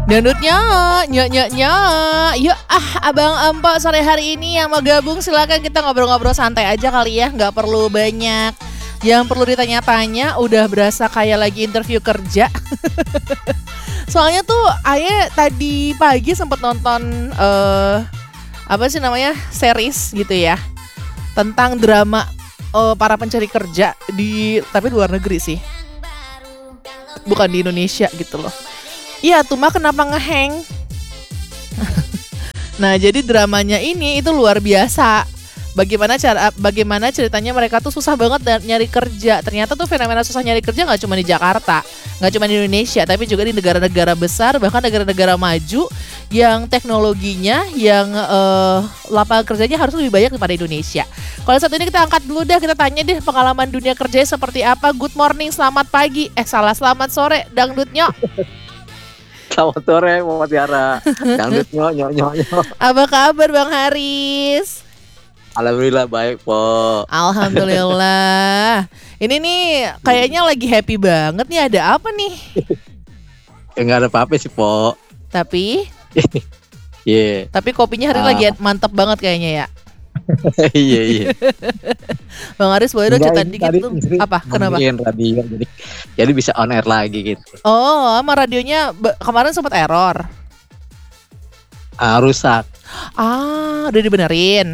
Dangdutnya, nyok. Yuk abang empok sore hari ini yang mau gabung silakan kita ngobrol-ngobrol santai aja kali ya, nggak perlu banyak yang perlu ditanya-tanya, udah berasa kayak lagi interview kerja. Soalnya tuh Aye tadi pagi sempat nonton apa sih namanya series gitu ya tentang drama para pencari kerja tapi luar negeri sih, bukan di Indonesia gitu loh. Iya tuh mah kenapa ngeheng. Nah jadi dramanya ini itu luar biasa. Bagaimana ceritanya mereka tuh susah banget nyari kerja. Ternyata tuh fenomena susah nyari kerja nggak cuma di Jakarta, nggak cuma di Indonesia, tapi juga di negara-negara besar, bahkan negara-negara maju yang teknologinya, yang lapangan kerjanya harus lebih banyak daripada Indonesia. Kalau saat ini kita angkat dulu deh, kita tanya deh pengalaman dunia kerjanya seperti apa. Good morning, selamat pagi, selamat sore, dangdutnya. Selamat sore, Mama Tiara. Dangdut nyok. Apa kabar Bang Haris? Alhamdulillah baik, Po. Alhamdulillah. Ini nih kayaknya lagi happy banget nih, ada apa nih? Enggak ada apa-apa sih, Po. Tapi Iya. Tapi kopinya hari ini lagi mantep banget kayaknya ya. Iya. Bang Haris boleh dong cerita dikit tuh. Apa? Kenapa? Radio jadi bisa on air lagi gitu. Oh, sama radionya kemarin sempat error. Rusak. Udah dibenerin.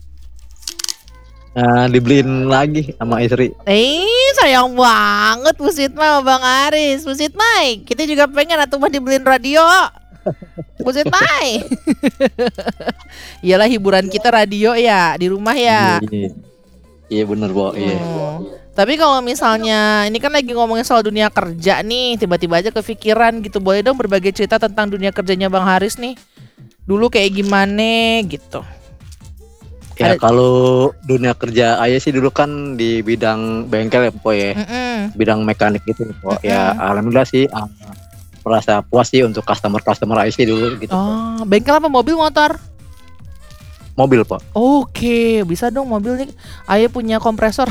Dibeliin lagi sama istri. Sayang banget Pusit mah Bang Haris. Pusit Mai, kita juga pengen atuh mah dibeliin radio. Pusit Mai. Iyalah hiburan kita radio ya di rumah ya. Iya bener, Po. Iya. Tapi kalau misalnya ini kan lagi ngomongin soal dunia kerja nih, tiba-tiba aja kepikiran gitu, boleh dong berbagi cerita tentang dunia kerjanya Bang Haris nih. Dulu kayak gimana gitu. Ya kalau dunia kerja Ayah sih dulu kan di bidang bengkel ya, Po ya. Bidang mekanik gitu, Po. Ya alhamdulillah sih merasa puas sih untuk customer Ayah sih dulu gitu. Oh, bengkel apa, mobil motor? Mobil, Po. Oke, bisa dong mobil nih. Ayah punya kompresor.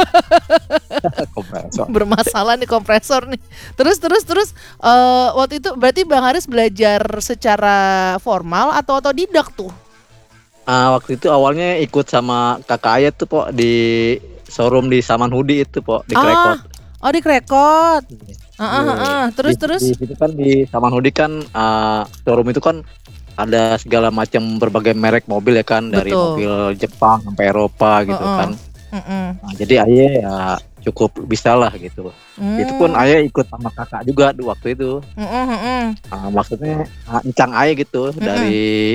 Kompresor. Bermasalah nih kompresor nih. Terus waktu itu berarti Bang Haris belajar secara formal atau otodidak tuh? Waktu itu awalnya ikut sama kakak Ayah tuh, Po, di showroom di Saman Hudi itu, Po, di Krekot. Oh, di Krekot. Terus. Di situ kan di Saman Hudi kan showroom itu kan ada segala macam berbagai merek mobil ya kan. Betul. Dari mobil Jepang sampai Eropa gitu kan. Jadi Ayah ya cukup bisa lah gitu. Itu pun Ayah ikut sama kakak juga waktu itu. Maksudnya encang Ayah gitu dari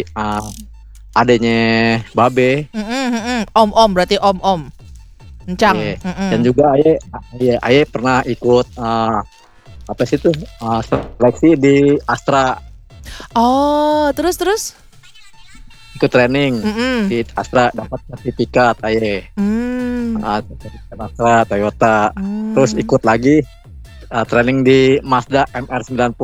adanya Babe. Om berarti om encang. Dan juga Ayah pernah ikut apa sih tuh seleksi di Astra. Oh, terus ikut training di Astra, dapat sertifikat Ayah. Sertifikat Astra Toyota. Terus ikut lagi training di Mazda MR90.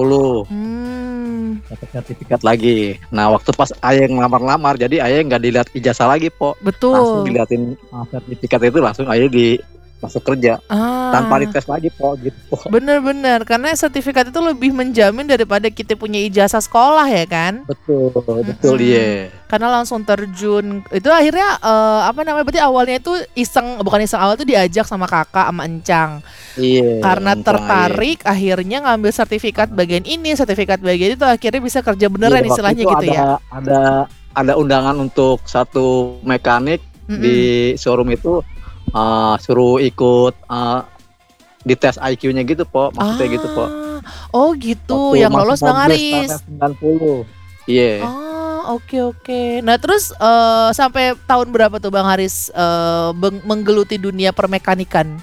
Dapat sertifikat lagi. Nah waktu pas Ayah ngelamar-lamar, jadi Ayah nggak dilihat ijazah lagi, Po. Betul. Langsung dilihatin sertifikat itu, langsung Ayah masuk kerja tanpa dites lagi, Po, gitu. Bener karena sertifikat itu lebih menjamin daripada kita punya ijazah sekolah ya kan. Betul iya. Karena langsung terjun itu akhirnya berarti awalnya itu bukan iseng, awal itu diajak sama kakak sama encang. Iya. Karena tertarik akhirnya ngambil sertifikat bagian ini, sertifikat bagian itu, akhirnya bisa kerja beneran istilahnya gitu ya. Ada undangan untuk satu mekanik di showroom itu. Suruh ikut dites IQ-nya gitu, Po. Maksudnya gitu, Po. Oh gitu. Waktu yang lolos Bang Haris 90. Iya. Oke. Nah terus sampai tahun berapa tuh Bang Haris menggeluti dunia permekanikan?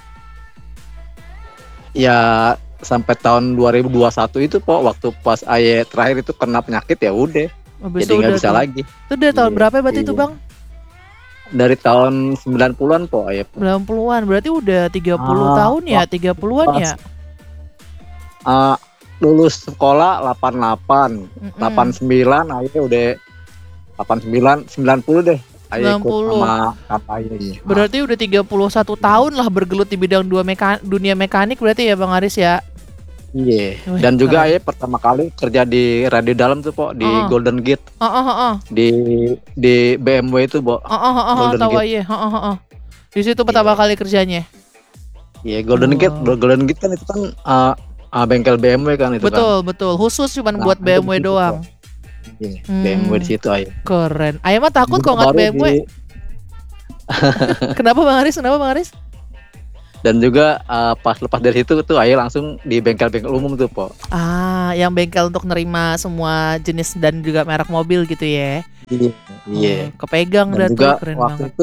Ya sampai tahun 2021 itu, Po, waktu pas Ayah terakhir itu kena penyakit ya udah. Jadi nggak bisa lagi. Itu dari tahun berapa berarti itu, Bang? Dari tahun 90-an, Po, Ayah. 90-an, berarti udah 30 tahun ya, 30-an ya? Lulus sekolah 88, 89, Ayah udah 89, 90 deh. Ayah ikut sama kakak Ayah. Berarti udah 31 tahun lah bergelut di bidang dunia mekanik berarti ya Bang Haris ya? Iya. Wih, Dan juga keren. ayah pertama kali kerja di radio dalam tuh po di Golden Gate di BMW itu po Golden Tahu Gate. aja. Di situ pertama Iya. kali kerjanya. Iya Golden Gate, Wow. Golden Gate kan itu kan bengkel BMW kan itu kan. Betul, betul. Khusus cuman Nah, buat itu BMW di situ, doang. Iya, BMW di situ ayah. Keren. Ayah mah takut Juga kalau ngeliat baru BMW. Kenapa Bang Haris? Kenapa Bang Haris? dan juga pas lepas dari situ tuh ayah langsung di bengkel-bengkel umum tuh po. Yang bengkel untuk nerima semua jenis dan juga merek mobil gitu ya. Iya. Iya. Kepegang Dan dah juga tuh, keren waktu banget. itu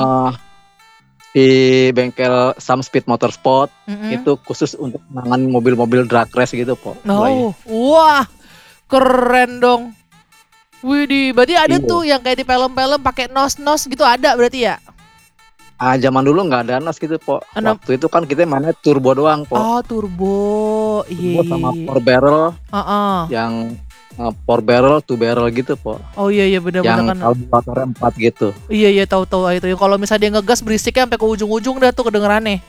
di bengkel Some Speed Motorsport itu khusus untuk menangani mobil-mobil drag race gitu po. Oh, wah, keren dong. Widih, berarti ada Iya. tuh yang kayak di film-film pakai nos-nos gitu ada berarti ya? Zaman dulu nggak ada nos gitu po. Waktu itu kan kita mainnya turbo doang po. Oh, turbo. Turbo sama 4 barrel yang 4 barrel, 2 barrel gitu po. Oh iya benar-benar Yang kan. kalkulatornya 4 gitu. Iya tahu itu. Kalau misalnya dia ngegas berisiknya sampai ke ujung-ujung dah tuh kedengerannya.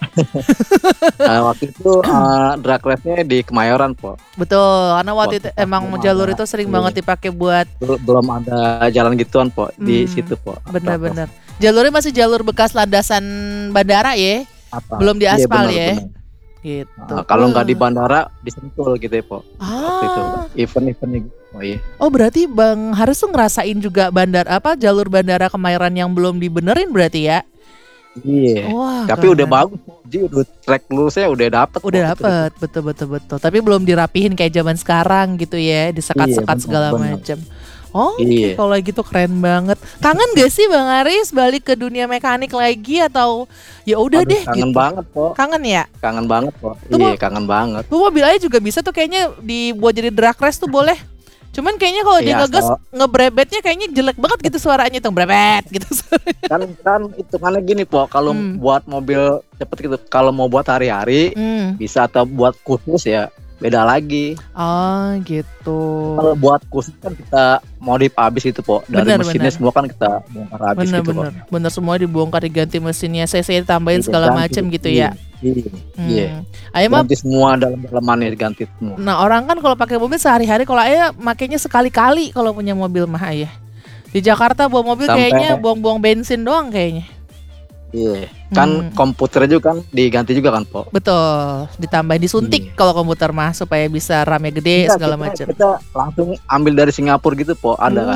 Waktu itu drag race-nya di Kemayoran po. Betul, karena waktu itu Waktu emang belum jalur ada, itu sering iya. banget dipakai buat Belum ada jalan gituan po di situ po. benar-benar. Jalurnya masih jalur bekas landasan bandara ya, belum di Iya, aspal benar, ya. benar. Gitu. Kalau nggak di bandara di Sentul gitu ya po. Waktu itu event-event gitu. Oh iya. Oh berarti Bang Haris tuh ngerasain juga jalur bandara Kemayoran yang belum dibenerin berarti ya? Iya. Wah, Tapi keren. udah bagus, jadi udah track lulusnya udah dapet. Udah dapet, betul. Tapi belum dirapihin kayak zaman sekarang gitu ya, disekat-sekat Iya, segala benar. macam. Oh, Iya. kalau gitu keren banget. Kangen gak sih Bang Haris balik ke dunia mekanik lagi atau ya udah deh Kangen gitu? banget po. Kangen ya? Kangen banget po. Tuh, Iya, kangen banget. Tuh mobil aja juga bisa tuh kayaknya dibuat jadi drag race tuh boleh. Cuman kayaknya kalau dia Iya, ngegas ngebrebetnya kayaknya jelek banget gitu suaranya tuh brebet gitu. kan hitungannya gini po, kalau buat mobil cepet gitu, kalau mau buat hari-hari bisa, atau buat khusus ya beda lagi. Oh gitu. Kalau buat khusus kan kita modif habis itu po, dari Bener, mesinnya bener. semua kan kita bongkar habis gitu po. Bener semua dibongkar diganti mesinnya, CC ditambahin Iya, segala ganti. macem gitu ya. Iya. Ayah mah, Ganti semua dalam-dalamannya diganti semua. nah orang kan kalau pakai mobil sehari-hari, kalau ayah makainya sekali-kali kalau punya mobil mah ayah. Di Jakarta bawa mobil Sampai- kayaknya buang-buang bensin doang kayaknya. Iya. Kan komputernya juga kan diganti juga kan po. Betul, ditambahin disuntik kalau komputer mah supaya bisa RAM-nya gede Enggak, segala kita- macam. Kita langsung ambil dari Singapura gitu po, ada kan.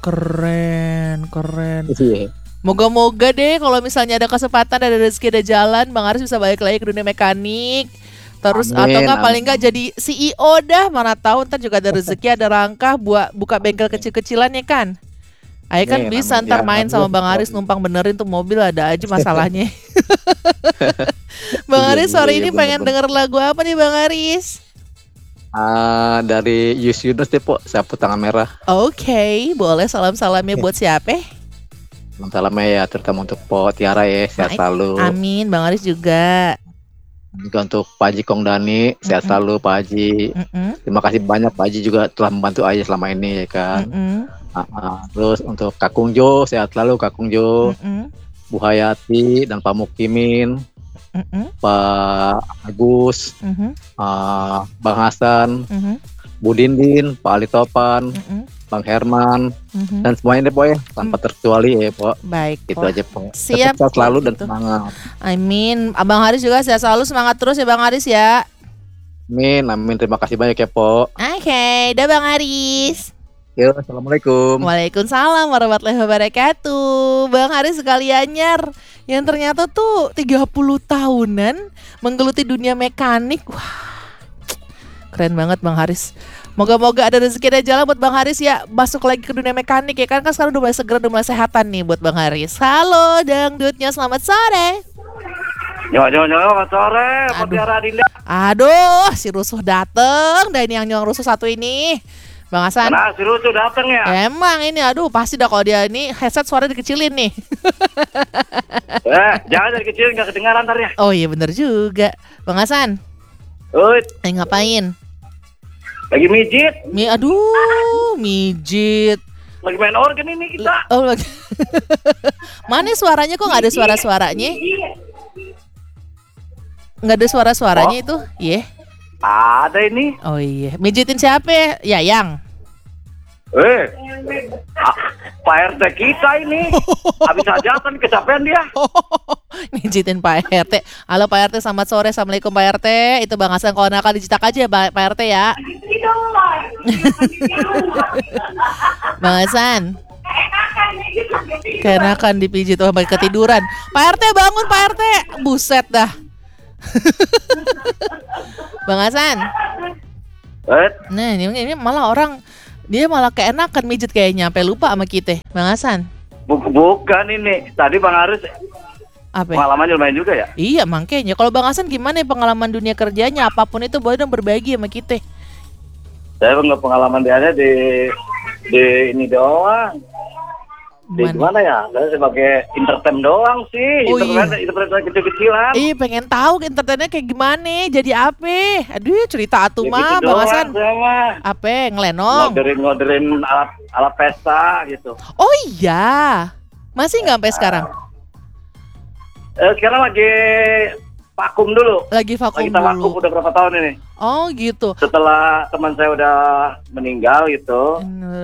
Keren. Iya. Moga-moga deh kalau misalnya ada kesempatan, ada rezeki, ada jalan, Bang Haris bisa balik lagi ke dunia mekanik. Terus Amin, atau enggak amin. paling enggak jadi CEO dah, mana tahu ntar juga ada rezeki, ada rangkah buat buka bengkel kecil-kecilan ya kan. Ayo kan Amin, bisa amin. ntar Ya, main amin. sama Bang Haris numpang benerin tuh mobil, ada aja masalahnya. Bang Iya, Haris sore iya, ini bener, pengen bener. denger lagu apa nih Bang Haris? Dari Yus Yunus deh po, Sapu Tangan Merah. Oke, boleh salam-salamnya buat siapa? Salamnya ya terutama untuk Po Tiara ya, sehat selalu. Amin, Bang Haris juga. Juga untuk Pak Haji Kongdani, sehat selalu Pak Haji. Terima kasih banyak Pak Haji juga telah membantu Ayah selama ini ya kan. Terus untuk Kakung Jo, sehat selalu Kakung Jo. Bu Hayati dan Pak Mukimin, Pak Agus, Bang Hasan, Bu Dindin, Pak Ali Topan, Bang Herman, dan semuanya deh Po ya, tanpa terkecuali ya Po. Baik, Itu Po. aja Po. Siap, Tetap sehat selalu gitu. dan semangat. Amin. Abang Haris juga sehat selalu, semangat terus ya Bang Haris ya. Amin, amin. Terima kasih banyak ya Po. Oke, dah Bang Haris. Yo, assalamualaikum. Waalaikumsalam warahmatullahi wabarakatuh. Bang Haris sekalian yang ternyata tuh 30 tahunan menggeluti dunia mekanik. Wah, keren banget Bang Haris. Moga-moga ada rezeki dan jalan buat Bang Haris ya, masuk lagi ke dunia mekanik ya kan sekarang udah mulai segera, udah mulai sehatan nih buat Bang Haris. Halo dangdutnya, selamat sore. Selamat sore, Mutiara Dinda. Aduh, si Rusuh dateng. Dan ini yang nyuang Rusuh satu ini, Bang Hasan. Nah, si Rusuh dateng ya. Emang ini, aduh pasti dah kalau dia ini headset suara dikecilin nih. Jangan dari kecil nggak kedengaran ntar ya. Oh iya bener juga, Bang Hasan. Ut, Ngapain? lagi mijit, Aduh, mijit. lagi main organ ini kita. Oh, lagi. Mana suaranya kok nggak ada suara-suaranya? Nggak ada suara-suaranya itu? Iya. Ada ini. Oh iya, mijitin siapa? Yayang. Pak RT kita ini. Habis hajatan kecapean dia. Mijitin Pak RT. Halo Pak RT, selamat sore. Assalamualaikum Pak RT. Itu Bang Hasan, kalau nakal dicetak aja Pak RT ya. Bang Hasan, kenakan dipijit sampai ketiduran. Pak RT bangun Pak RT. Buset dah. Bang Hasan. Nah ini malah orang dia malah keenakan mijit kayaknya, sampai lupa sama kita. Bang Hasan. Bukan ini. Tadi Bang Aris apa? Pengalamannya lumayan juga ya? Iya makanya. Kalau Bang Hasan gimana ya pengalaman dunia kerjanya? Apapun itu boleh dong berbagi sama kita. Saya nggak pengalaman dia di ini doang. Di mana ya? Saya sebagai entertain doang sih. Oh, entertain kecil-kecilan. Pengen tahu entertainnya kayak gimana? Jadi apa? Aduh cerita atuh mah gitu Bang Hasan. Apa? Ngelenong? Ngoderin alat pesta gitu. Oh iya. Masih nggak sampai sekarang? Sekarang lagi vakum dulu. Lagi vakum kita dulu. vakum udah berapa tahun ini? Oh gitu. Setelah teman saya udah meninggal gitu.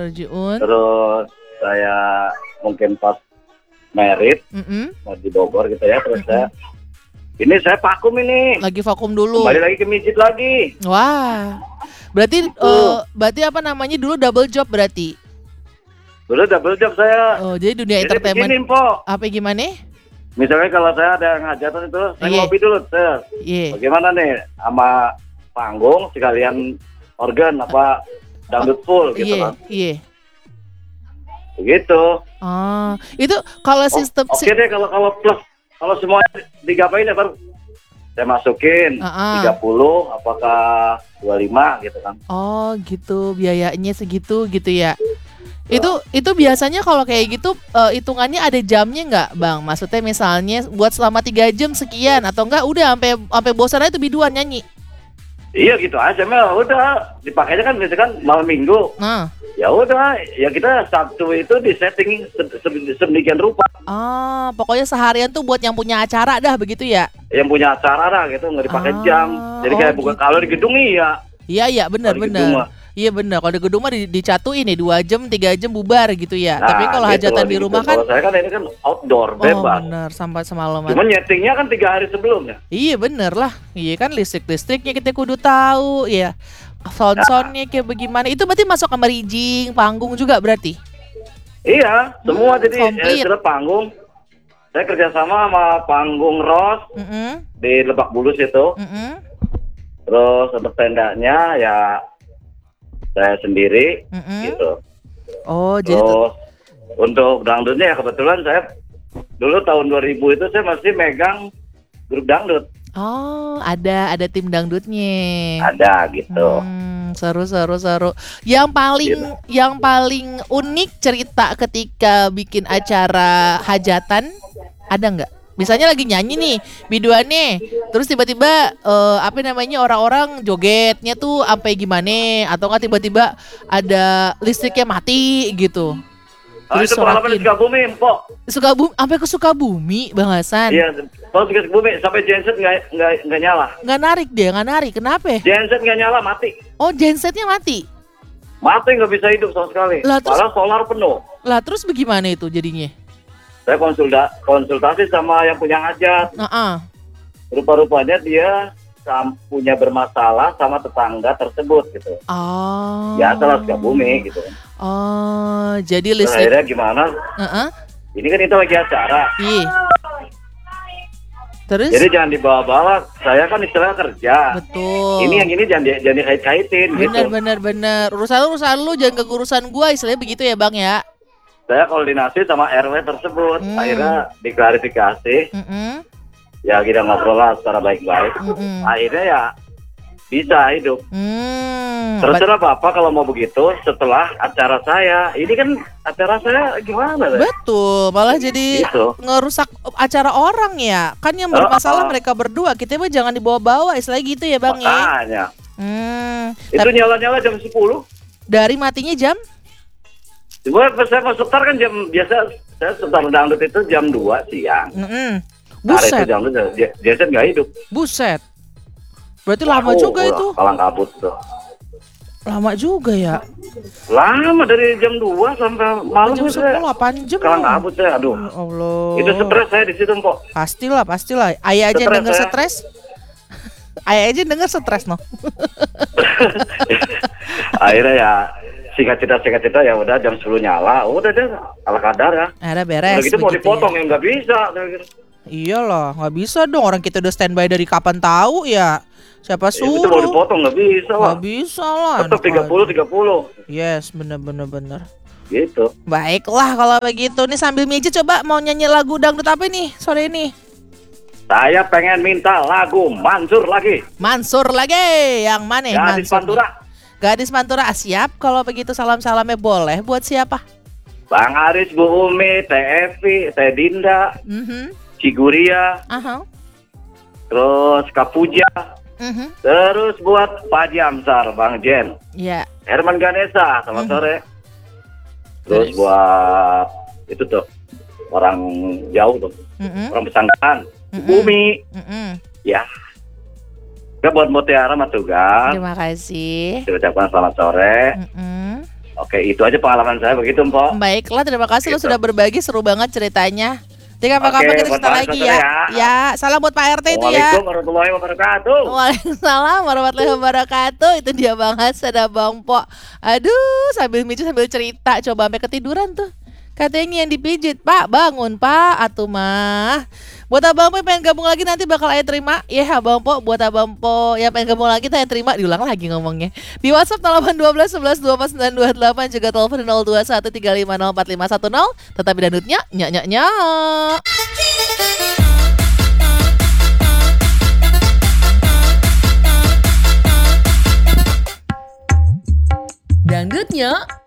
Terus saya mungkin pas merit di Bogor gitu ya. Terus saya vakum ini. Lagi vakum dulu. Kembali lagi ke mijit lagi. Wah. Berarti apa namanya dulu double job berarti? Dulu double job saya. Oh, jadi dunia entertainment. Begini, Po. Apa gimana? Misalnya kalau saya ada hajatan itu, saya ngopi dulu, Sir. Bagaimana nih sama panggung sekalian organ apa dangdut full gitu kan. Iya. Begitu. Oh, itu kalau sistem Oke deh kalau plus kalau semua digapain ya baru saya masukin 30 apakah 25 gitu kan. Oh, gitu. Biayanya segitu gitu ya. Itu biasanya kalau kayak gitu hitungannya ada jamnya nggak Bang? Maksudnya misalnya buat selama 3 jam sekian atau enggak udah sampai bosan aja tuh biduan nyanyi. Iya gitu aja Mel, udah dipakainya kan misalkan malam minggu. Ya udah, ya kita Sabtu itu di setting sedemikian rupa. Pokoknya seharian tuh buat yang punya acara dah begitu ya? Yang punya acara dah gitu, nggak dipakai jam. Jadi kayak bukan kalau di gedung iya. Iya benar. Iya benar, kalau di gedung mah dicatuin nih 2 jam, 3 jam bubar gitu ya. Nah, tapi kalau gitu, hajatan di rumah kan. Kalau saya kan ini kan outdoor, bebas. Benar, sampai semalaman. Cuman nyetingnya kan 3 hari sebelumnya. Iya bener lah, iya kan listriknya kita kudu tahu ya. Sound-soundnya kayak bagaimana. Itu berarti masuk kamar rigging, panggung juga berarti? Iya, semua jadi komplit. Panggung. Saya kerjasama sama Panggung Ros di Lebak Bulus itu. Terus untuk tendanya ya saya sendiri gitu. Oh, jadi terus untuk dangdutnya ya kebetulan saya dulu tahun 2000 itu saya masih megang grup dangdut. Oh, ada tim dangdutnya. Ada gitu. Seru. Yang paling unik cerita ketika bikin acara hajatan ada nggak? Misalnya lagi nyanyi nih, biduannya, terus tiba-tiba orang-orang jogetnya tuh sampai gimana? Atau nggak tiba-tiba ada listriknya mati gitu? Terus itu pengalaman di Sukabumi, Mpok. Sampai ke Sukabumi, Bang Hasan. Iya, kalau di Sukabumi sampai genset nggak nyala. Nggak narik. Kenapa? Genset nggak nyala, mati. Oh, gensetnya mati? Mati, nggak bisa hidup sama sekali. Malah solar penuh. Lah terus bagaimana itu jadinya? Saya konsultasi sama yang punya hajat. Rupa-rupanya dia punya bermasalah sama tetangga tersebut gitu. Ya salah Sukabumi gitu. Jadi listrik. Akhirnya gimana? Ini kan itu lagi acara. Iya. Terus? Jadi jangan dibawa-bawa. Saya kan istilahnya kerja. Betul. Ini yang ini jangan dikait-kaitin gitu. Bener. Urusan lu jangan ke urusan gua, istilahnya begitu ya Bang ya. Saya koordinasi sama RW tersebut, akhirnya diklarifikasi, ya kita ngobrol lah secara baik-baik, akhirnya ya bisa hidup. Terserah Bapak kalau mau begitu setelah acara saya, ini kan acara saya gimana? Betul, malah jadi gitu. Ngerusak acara orang ya, kan yang bermasalah mereka berdua, kita mah jangan dibawa-bawa, istilahnya gitu ya Bang. Makanya. Itu tapi, nyala-nyala jam 10. Dari matinya jam? Saya mau setar kan jam biasa, saya setar dangdut itu jam 2 siang. Buset. Hari itu dangdut, dia nggak hidup. Buset. Berarti lama juga itu. Kalang kabut tuh. Lama juga ya. Lama dari jam 2 sampai malam Jam itu 10, ya. 8 jam. Kalang kabut saya, aduh. Ya Allah. Itu stres saya di situ, Mpok. Pastilah. Ayah aja Stres, denger ya. stres. Ayah aja denger stres no. Akhirnya ya singkat cerita ya udah jam 10 nyala, udah deh ala kadar ya. Ada beres. Udah gitu mau begitu dipotong ya. ya nggak bisa. Iyalah, nggak bisa dong, orang kita udah standby dari kapan tahu ya. Siapa Itu mau suruh? dipotong nggak bisa lah. Nggak bisa lah. Tetap anak aja. 30. Yes, bener. Gitu. Baiklah kalau begitu nih sambil Miji coba mau nyanyi lagu dangdut apa nih sore ini? Saya pengen minta lagu Mansur lagi. Mansur lagi, yang mana? Gadis Mansur? Pantura. Gadis Pantura, siap. Kalau begitu salam-salamnya boleh buat siapa? Bang Aris, Bu Umi, Teh Evi, Teh Dinda, Ciguria, terus Kapuja, terus buat Pak Jamsar, Bang Jen, Ya. Herman Ganesa, selamat sore. Terus buat itu tuh orang jauh tuh, orang Pesanggaran, Bumi, ya. Kita buat Mutiara Matugan. Terima kasih. Saya ucapkan selamat sore. Oke, itu aja pengalaman saya begitu, Mpok. Baiklah, terima kasih lo Gitu. sudah berbagi, seru banget ceritanya. Jadi kapan-kapan Oke, kita cerita buat lagi Pak ya. ya. Ya, salam buat Pak RT itu ya. Waalaikumsalam warahmatullahi wabarakatuh. Waalaikumsalam warahmatullahi wabarakatuh. Itu dia Bang Has, ada Bang Po. Aduh, sambil micu sambil cerita, coba sampai ketiduran tuh. Katanya yang dipijit, Pak, bangun Pak, atuh mah. Buat Abang Po yang pengen gabung lagi nanti bakal Ayah terima. Ya Abang Po, buat Abang Po yang pengen gabung lagi saya terima. Diulang lagi ngomongnya. Di WhatsApp 0812 11 24 928 juga telepon 021 350 4510. Tetapi danutnya nyak. Dangdutnya